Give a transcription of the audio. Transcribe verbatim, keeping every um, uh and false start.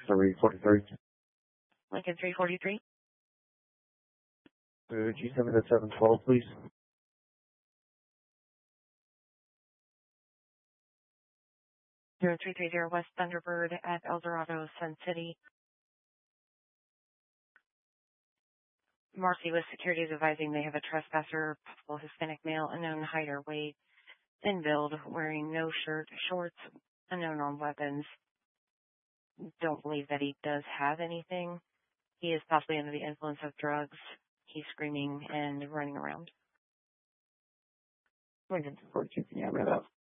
three forty-three. Lincoln three forty-three. Could you send me the seven twelve, please? zero three three zero West Thunderbird at El Dorado, Sun City. Marcy with security is advising they have a trespasser, possible Hispanic male, unknown height or weight, thin build, wearing no shirt, shorts, unknown on weapons. Don't believe that he does have anything. He is possibly under the influence of drugs. He's screaming and running around. Lincoln two forty-two, can you have that up?